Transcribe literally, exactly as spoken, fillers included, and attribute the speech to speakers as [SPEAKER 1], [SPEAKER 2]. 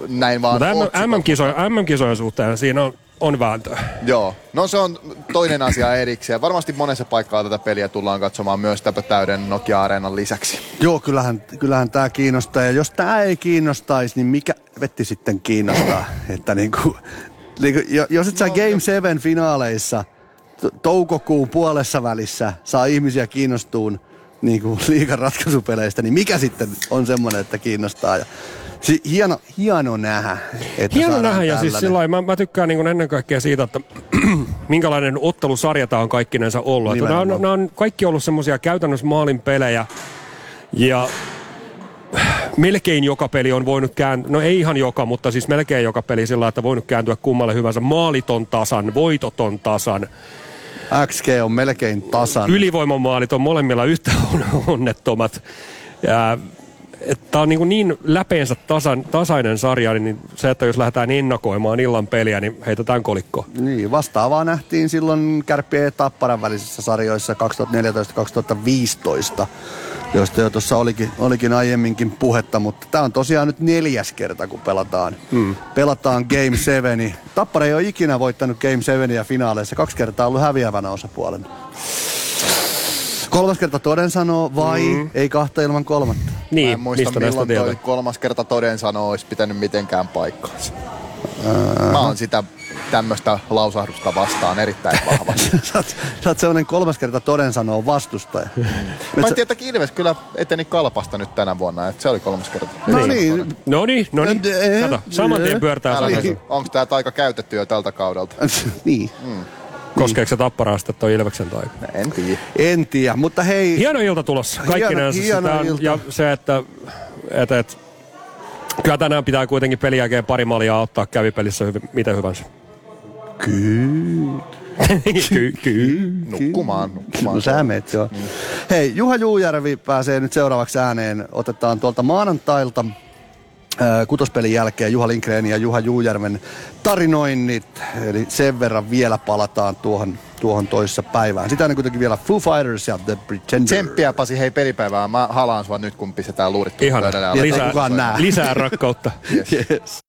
[SPEAKER 1] näin vaan
[SPEAKER 2] M M-kisojen, M M-kisojen suhteen siinä on, on vääntöä.
[SPEAKER 1] Joo, no se on toinen asia erikseen. Varmasti monessa paikkaa tätä peliä tullaan katsomaan myös täyden Nokia-areenan lisäksi.
[SPEAKER 3] Joo, kyllähän, kyllähän tämä kiinnostaa. Ja jos tämä ei kiinnostaisi, niin mikä vetti sitten kiinnostaa? Että niinku, niinku, jos et sä Game seven finaaleissa toukokuun puolessa välissä saa ihmisiä kiinnostuun niinku liigan ratkaisupeleistä, niin mikä sitten on semmoinen, että kiinnostaa? Ja si- hieno, hieno nähdä. Että
[SPEAKER 2] hieno nähdä ja siis sillain, mä, mä tykkään niin ennen kaikkea siitä, että minkälainen ottelusarja tämä on kaikkinensa ollut. Nämä on, nämä on kaikki ollut semmoisia käytännössä maalin pelejä ja melkein joka peli on voinut kääntyä, no ei ihan joka, mutta siis melkein joka peli sillä, että voinut kääntyä kummalle hyvänsä. Maaliton tasan, voitoton tasan.
[SPEAKER 3] X G on melkein tasan.
[SPEAKER 2] Ylivoimamaalit on molemmilla yhtä onnettomat. Tämä on niin, niin läpeensä tasan, tasainen sarja, niin se, että jos lähdetään ennakoimaan illan peliä, niin heitetään kolikko.
[SPEAKER 3] Niin, vastaavaa nähtiin silloin Kärppien ja Tapparan välisissä sarjoissa kaksituhattaneljätoista kaksituhattaviisitoista, joista jo tuossa olikin, olikin aiemminkin puhetta, mutta tämä on tosiaan nyt neljäs kerta, kun pelataan, hmm. pelataan Game seven. Tappara ei ole ikinä voittanut Game seveniä finaaleissa, kaksi kertaa ollut häviävänä osapuolena. Kolmas kerta toden sanoo vai mm. ei kahta ilman kolmatta?
[SPEAKER 1] Niin, mä en muista milloin toi kolmas kerta toden sanoo olisi pitänyt mitenkään paikkaansa. Uh-huh. Mä oon sitä tämmöistä lausahdusta vastaan erittäin vahvasti.
[SPEAKER 3] sä, oot, sä oot sellainen kolmas kerta toden sanoo vastustaja.
[SPEAKER 1] Mä en tiedä, että Ilves kyllä eteni Kalpasta nyt tänä vuonna, että se oli kolmas kerta.
[SPEAKER 3] No niin.
[SPEAKER 2] No niin, no niin. Kato, saman tien pyörtää sanoo.
[SPEAKER 1] Onko tää aika käytetty jo tältä kaudelta?
[SPEAKER 3] Niin.
[SPEAKER 1] Mm.
[SPEAKER 2] Koskeeko se Tapparaa sitten toi Ilveksen taika?
[SPEAKER 1] En tiedä.
[SPEAKER 3] En tiedä, mutta hei.
[SPEAKER 2] Hieno ilta tulossa. Kaikkinensa sitä on, ja se, että et, et, kyllä tänään pitää kuitenkin pelin jälkeen pari malia ottaa kävipelissä hyvin, miten hyvänsä.
[SPEAKER 3] Kyllä.
[SPEAKER 2] Ky- ky-
[SPEAKER 1] nukkumaan, nukkumaan.
[SPEAKER 3] No sä meet, joo. Mm. Hei, Juha Juujärvi pääsee nyt seuraavaksi ääneen. Otetaan tuolta maanantailta äh, kutospelin jälkeen Juha Lindgren ja Juha Juujärven tarinoinnit. Eli sen verran vielä palataan tuohon, tuohon toisessa päivään. Sitä on kuitenkin vielä Foo Fighters ja The Pretender.
[SPEAKER 1] Tsemppiä Pasi, hei pelipäivää. Mä halaan sua nyt, kun pistetään luurit.
[SPEAKER 2] Ihana. Lisää, lisää rakkautta.
[SPEAKER 1] Yes. Yes.